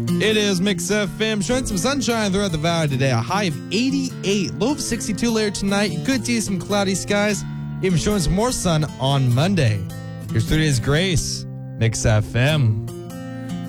It is Mix FM, showing some sunshine throughout the valley today. A high of 88, low of 62 later tonight. You could see some cloudy skies, even showing some more sun on Monday. Here's today's Grace, Mix FM.